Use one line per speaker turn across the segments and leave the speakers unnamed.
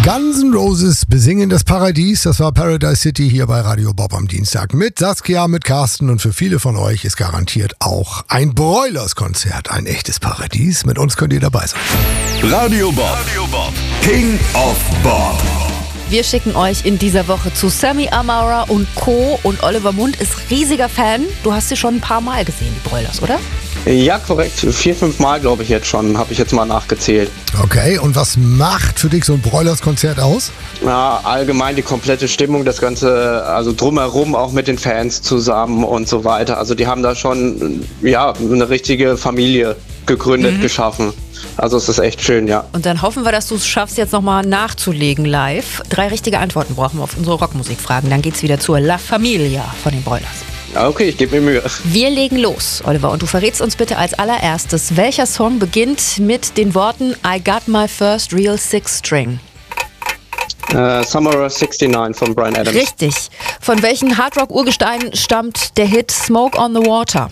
Guns N' Roses besingen das Paradies. Das war Paradise City hier bei Radio Bob am Dienstag. Mit Saskia, mit Carsten und für viele von euch ist garantiert auch ein Broilers-Konzert ein echtes Paradies. Mit uns könnt ihr dabei sein.
Radio Bob. King of Bob.
Wir schicken euch in dieser Woche zu Sammy Amara und Co. Und Oliver Mund ist riesiger Fan. Du hast sie schon ein paar Mal gesehen, die Broilers, oder?
Ja, korrekt. 4-5 Mal, glaube ich, jetzt schon. Habe ich jetzt mal nachgezählt.
Okay, und was macht für dich so ein Broilers-Konzert aus?
Ja, allgemein die komplette Stimmung, das Ganze, also drumherum auch mit den Fans zusammen und so weiter. Also die haben da schon, ja, eine richtige Familie gegründet, geschaffen. Also es ist echt schön, ja.
Und dann hoffen wir, dass du es schaffst, jetzt nochmal nachzulegen live. 3 richtige Antworten brauchen wir auf unsere Rockmusikfragen. Dann geht's wieder zur La Familia von den Broilers.
Okay, ich gebe mir Mühe.
Wir legen los, Oliver, und du verrätst uns bitte als allererstes, welcher Song beginnt mit den Worten I got my first real six string?
Summer of 69 von Bryan Adams.
Richtig. Von welchen Hardrock-Urgesteinen stammt der Hit Smoke on the Water?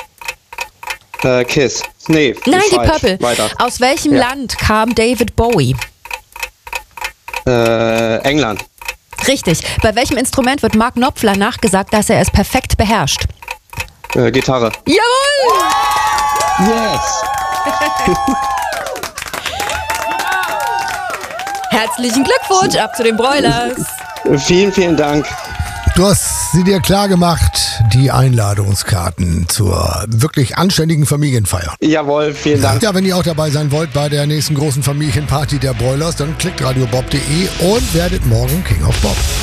Kiss. Nee,
Nein, die
falsch.
Purple.
Weiter.
Aus welchem Land kam David Bowie?
England.
Richtig. Bei welchem Instrument wird Mark Knopfler nachgesagt, dass er es perfekt beherrscht?
Gitarre.
Jawohl!
Yes!
Herzlichen Glückwunsch, ab zu den Broilers.
Vielen, vielen Dank.
Du hast sie dir klar gemacht, die Einladungskarten zur wirklich anständigen Familienfeier.
Jawohl, vielen Dank.
Ja, wenn ihr auch dabei sein wollt bei der nächsten großen Familienparty der Broilers, dann klickt radiobob.de und werdet morgen King of Bob.